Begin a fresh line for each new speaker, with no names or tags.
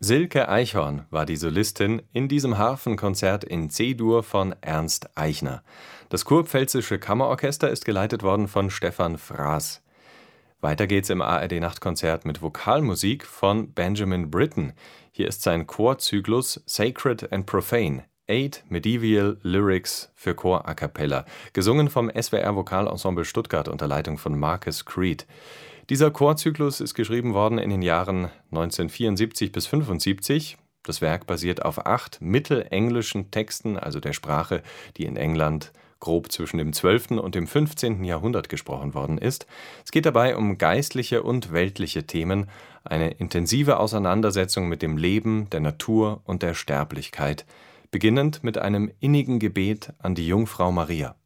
Silke Eichhorn war die Solistin in diesem Harfenkonzert in C-Dur von Ernst Eichner. Das Kurpfälzische Kammerorchester ist geleitet worden von Stefan Fraß. Weiter geht's im ARD-Nachtkonzert mit Vokalmusik von Benjamin Britten. Hier ist sein Chorzyklus Sacred and Profane, 8 Medieval Lyrics für Chor a cappella, gesungen vom SWR Vokalensemble Stuttgart unter Leitung von Marcus Creed. Dieser Chorzyklus ist geschrieben worden in den Jahren 1974 bis 75. Das Werk basiert auf 8 mittelenglischen Texten, also der Sprache, die in England grob zwischen dem 12. und dem 15. Jahrhundert gesprochen worden ist. Es geht dabei um geistliche und weltliche Themen, eine intensive Auseinandersetzung mit dem Leben, der Natur und der Sterblichkeit, beginnend mit einem innigen Gebet an die Jungfrau Maria.